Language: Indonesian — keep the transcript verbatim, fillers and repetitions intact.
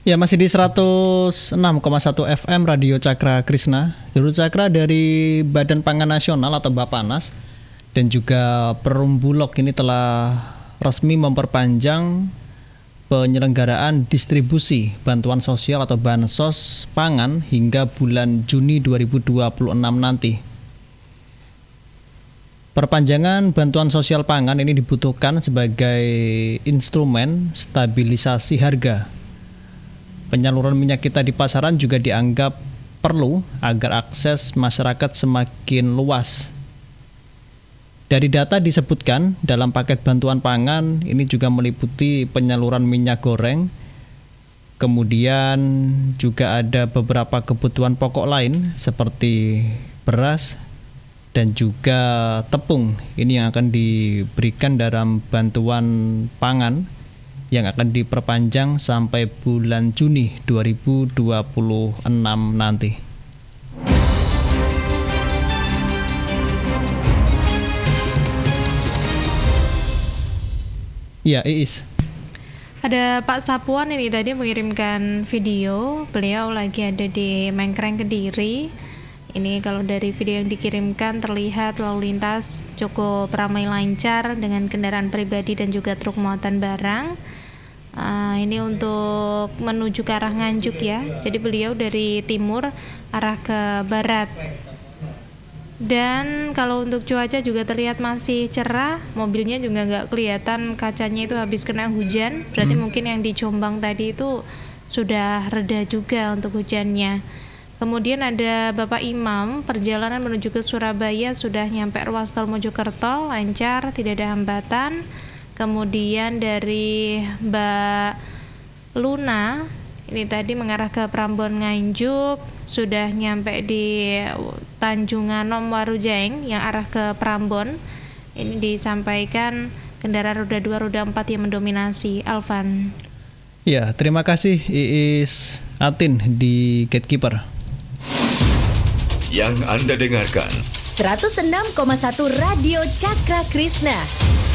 Ya, masih di seratus enam koma satu F M Radio Cakra Krishna. Juru Cakra dari Badan Pangan Nasional atau Bappenas dan juga Perum Bulog ini telah resmi memperpanjang penyelenggaraan distribusi bantuan sosial atau bansos pangan hingga bulan Juni dua ribu dua puluh enam nanti. Perpanjangan bantuan sosial pangan ini dibutuhkan sebagai instrumen stabilisasi harga. Penyaluran minyak kita di pasaran juga dianggap perlu agar akses masyarakat semakin luas. Dari data disebutkan dalam paket bantuan pangan ini juga meliputi penyaluran minyak goreng, kemudian juga ada beberapa kebutuhan pokok lain seperti beras dan juga tepung. Ini yang akan diberikan dalam bantuan pangan yang akan diperpanjang sampai bulan Juni dua ribu dua puluh enam nanti. Ya, Iis. Ada Pak Sapuan ini tadi mengirimkan video, beliau lagi ada di Mengkreng Kediri. Ini kalau dari video yang dikirimkan terlihat lalu lintas cukup ramai lancar dengan kendaraan pribadi dan juga truk muatan barang. Uh, ini untuk menuju ke arah Nganjuk ya. Jadi beliau dari timur arah ke barat. Dan kalau untuk cuaca juga terlihat masih cerah, mobilnya juga nggak kelihatan kacanya itu habis kena hujan. Berarti hmm. mungkin yang di Jombang tadi itu sudah reda juga untuk hujannya. Kemudian ada Bapak Imam, perjalanan menuju ke Surabaya sudah nyampe ruas tol Mojokerto, lancar, tidak ada hambatan. Kemudian dari Mbak Luna, ini tadi mengarah ke Prambon Nganjuk, sudah nyampe di Tanjunganom Warujeng yang arah ke Prambon. Ini disampaikan kendaraan roda dua, roda empat yang mendominasi. Alvan. Ya, terima kasih Iis Atin di Gatekeeper. Yang Anda dengarkan seratus enam koma satu Radio Cakra Krishna.